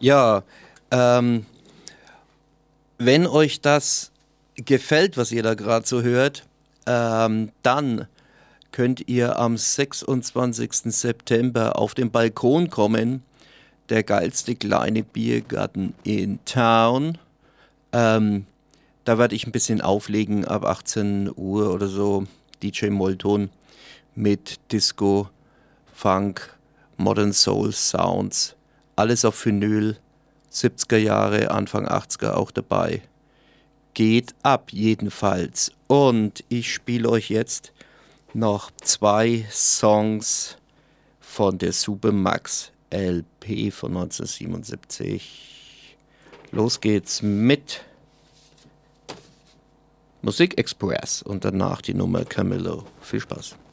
Ja, ähm, wenn euch das gefällt, was ihr da gerade so hört, dann könnt ihr am 26. September auf den Balkon kommen. Der geilste kleine Biergarten in Town. Ähm, Da werde ich ein bisschen auflegen ab 18 Uhr oder so. DJ Molton mit Disco, Funk, Modern Soul Sounds. Alles auf Vinyl. 70er Jahre, Anfang 80er auch dabei. Geht ab jedenfalls. Und ich spiele euch jetzt noch zwei Songs von der Supermax LP von 1977. Los geht's mit Musik Express und danach die Nummer Camillo. Viel Spaß.